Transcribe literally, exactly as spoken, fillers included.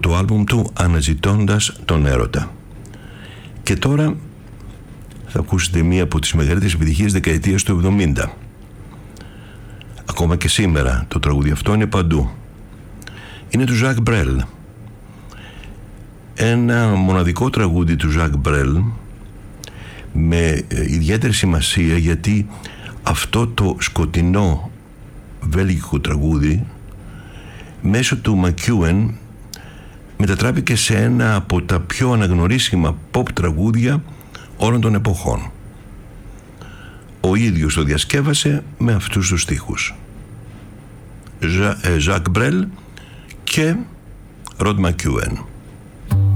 το άλμπουμ του «Αναζητώντας τον έρωτα». Και τώρα θα ακούσετε μία από τις μεγαλύτερες επιτυχίες δεκαετίας του εβδομήντα. Ακόμα και σήμερα το τραγούδι αυτό είναι παντού. Είναι του Ζακ Μπρέλ. Ένα μοναδικό τραγούδι του Ζακ Μπρέλ με ιδιαίτερη σημασία, γιατί αυτό το σκοτεινό βέλγικο τραγούδι μέσω του Μακιούεν μετατράπηκε σε ένα από τα πιο αναγνωρίσιμα pop τραγούδια όλων των εποχών. Ο ίδιος το διασκεύασε με αυτούς τους στίχους. Ζακ Μπρέλ και Ροντ Μακιούεν.